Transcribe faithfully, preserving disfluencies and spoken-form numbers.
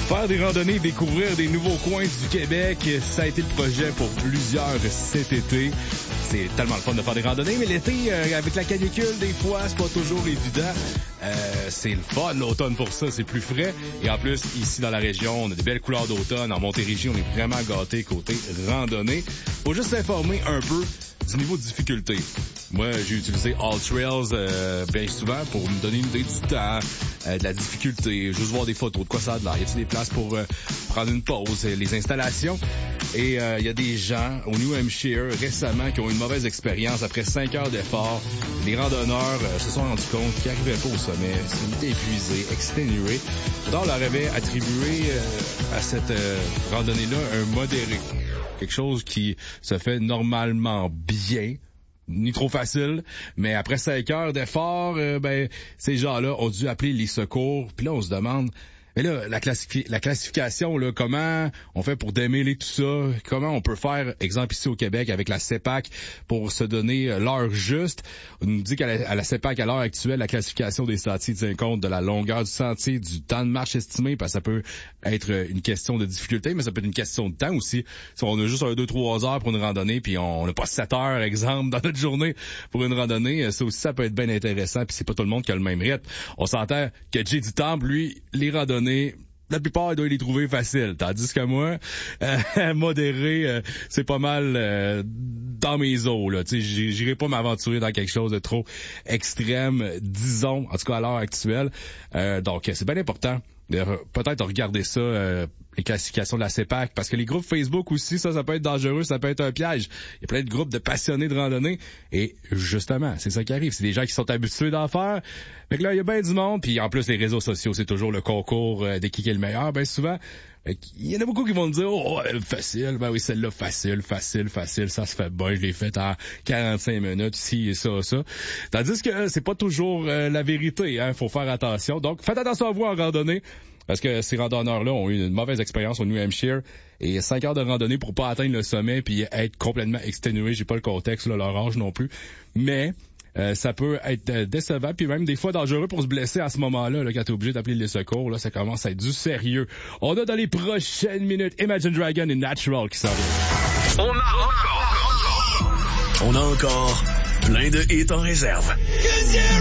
Faire des randonnées, découvrir des nouveaux coins du Québec, ça a été le projet pour plusieurs cet été. C'est tellement le fun de faire des randonnées, mais l'été, euh, avec la canicule, des fois, c'est pas toujours évident. Euh, c'est le fun, l'automne pour ça, c'est plus frais. Et en plus, ici dans la région, on a des belles couleurs d'automne. En Montérégie, on est vraiment gâtés côté randonnée. Faut juste s'informer un peu du niveau de difficulté. Moi, j'ai utilisé AllTrails euh, bien souvent pour me donner une idée du temps, euh, de la difficulté, juste voir des photos, de quoi ça a de l'air. Y a-t-il des places pour euh, prendre une pause, les installations? Et il euh, y a des gens au New Hampshire récemment qui ont eu une mauvaise expérience après cinq heures d'effort. Les randonneurs euh, se sont rendus compte qu'ils n'arrivaient pas au sommet, ils étaient épuisés, exténués. On leur avait attribué euh, à cette euh, randonnée-là un modéré. Quelque chose qui se fait normalement bien, ni trop facile, mais après cinq heures d'effort, euh, ben ces gens-là ont dû appeler les secours. Puis là, on se demande, mais là, la, classifi- la classification, là, comment on fait pour démêler tout ça? Comment on peut faire, exemple ici au Québec, avec la CEPAC, pour se donner l'heure juste? On nous dit qu'à la, à la CEPAC, à l'heure actuelle, la classification des sentiers tient compte de la longueur du sentier, du temps de marche estimé, parce que ça peut être une question de difficulté, mais ça peut être une question de temps aussi. Si on a juste un, deux, trois heures pour une randonnée, puis on n'a pas sept heures, exemple, dans notre journée pour une randonnée, ça aussi, ça peut être bien intéressant, puis c'est pas tout le monde qui a le même rythme. On s'entend que Jay du Temple, lui, les randonnées, la plupart, il doit les trouver faciles. Tandis que moi, euh, modéré, euh, c'est pas mal euh, dans mes eaux. Là. Tu sais, j'irai pas m'aventurer dans quelque chose de trop extrême, disons, en tout cas à l'heure actuelle. Euh, donc, c'est bien important de re- peut-être regarder ça, euh, les classifications de la CEPAC, parce que les groupes Facebook aussi, ça, ça peut être dangereux, ça peut être un piège. Il y a plein de groupes de passionnés de randonnée, et justement, c'est ça qui arrive. C'est des gens qui sont habitués d'en faire. Fait que là, il y a bien du monde, puis en plus, les réseaux sociaux, c'est toujours le concours euh, de qui est le meilleur, ben souvent. Il y en a beaucoup qui vont me dire, oh, facile, ben oui, celle-là, facile, facile, facile, ça se fait bien, je l'ai fait en quarante-cinq minutes, ci et ça, ça. Tandis que c'est pas toujours euh, la vérité, hein, faut faire attention. Donc, faites attention à vous en randonnée, parce que ces randonneurs-là ont eu une mauvaise expérience au New Hampshire, et cinq heures de randonnée pour pas atteindre le sommet puis être complètement exténué, j'ai pas le contexte, là, leur âge non plus, mais Euh, ça peut être euh, décevant, puis même des fois dangereux pour se blesser à ce moment-là, là, quand t'es obligé d'appeler les secours, là, ça commence à être du sérieux. On a dans les prochaines minutes Imagine Dragon et Natural qui s'en viennent. On a encore, on a encore plein de hits en réserve.